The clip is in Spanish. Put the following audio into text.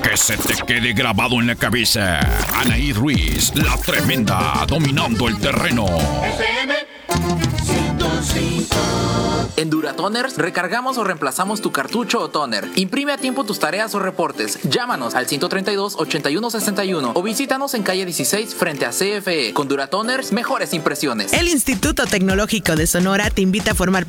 Que se te quede grabado en la cabeza. Anaí Ruiz, la tremenda, dominando el terreno. FM 105. En Duratoners recargamos o reemplazamos tu cartucho o toner. Imprime a tiempo tus tareas o reportes. Llámanos al 132-8161 o visítanos en calle 16 frente a CFE. Con Duratoners, mejores impresiones. El Instituto Tecnológico de Sonora te invita a formar